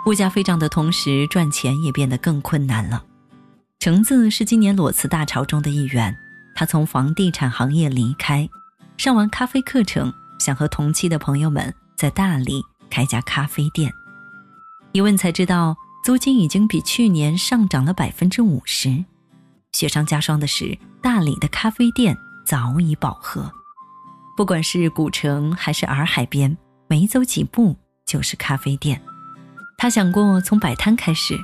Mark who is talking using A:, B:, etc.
A: 物价飞涨的同时，赚钱也变得更困难了。橙子是今年裸辞大潮中的一员，他从房地产行业离开，上完咖啡课程，想和同期的朋友们在大理开家咖啡店。一问才知道，租金已经比去年上涨了 50%。 雪上加霜的是，大理的咖啡店早已饱和。不管是古城还是洱海边，没走几步就是咖啡店。他想过从摆摊开始，